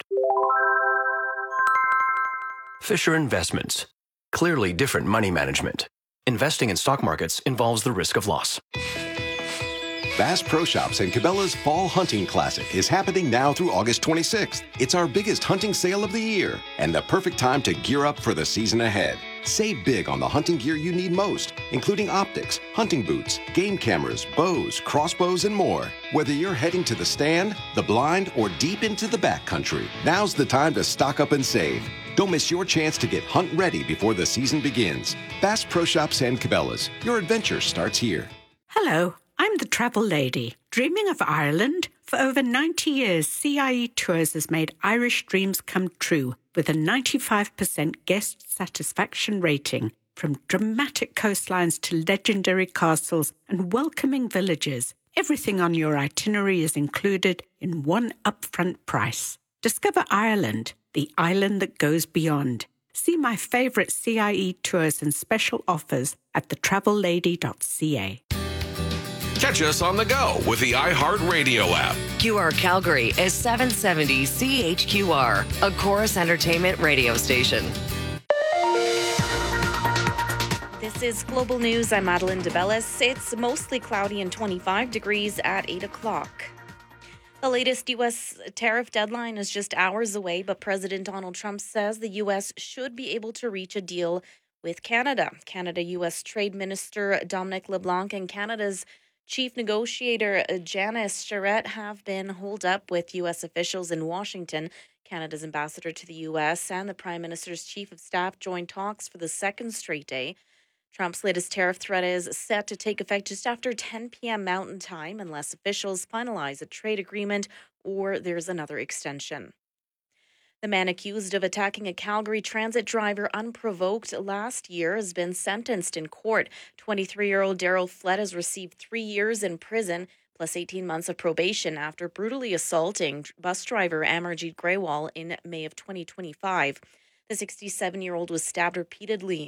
Fisher Investments. Clearly different money management. Investing in stock markets involves the risk of loss. Bass Pro Shops and Cabela's Fall Hunting Classic is happening now through August twenty-sixth. It's our biggest hunting sale of the year and the perfect time to gear up for the season ahead. Save big on the hunting gear you need most, including optics, hunting boots, game cameras, bows, crossbows, and more. Whether you're heading to the stand, the blind, or deep into the backcountry, now's the time to stock up and save. Don't miss your chance to get hunt ready before the season begins. Bass Pro Shops and Cabela's. Your adventure starts here. Hello, I'm the Travel Lady. Dreaming of Ireland? For over ninety years, C I E Tours has made Irish dreams come true with a ninety-five percent guest satisfaction rating. From dramatic coastlines to legendary castles and welcoming villages, everything on your itinerary is included in one upfront price. Discover Ireland, the island that goes beyond. See my favourite C I E tours and special offers at the travel lady dot c a. Catch us on the go with the iHeartRadio app. Q R Calgary is seven seventy C H Q R, a Chorus Entertainment radio station. This is Global News. I'm Madeline DeBellis. It's mostly cloudy and twenty-five degrees at eight o'clock. The latest U S tariff deadline is just hours away, but President Donald Trump says the U S should be able to reach a deal with Canada. Canada-U S Trade Minister Dominic LeBlanc and Canada's Chief negotiator Janice Charette have been holed up with U S officials in Washington. Canada's ambassador to the U S and the Prime Minister's chief of staff joined talks for the second straight day. Trump's latest tariff threat is set to take effect just after ten p.m. Mountain Time unless officials finalize a trade agreement or there's another extension. The man accused of attacking a Calgary transit driver unprovoked last year has been sentenced in court. twenty-three-year-old Daryl Flett has received three years in prison plus eighteen months of probation after brutally assaulting bus driver Amarjeet Grewal in May of twenty twenty-five. The sixty-seven-year-old was stabbed repeatedly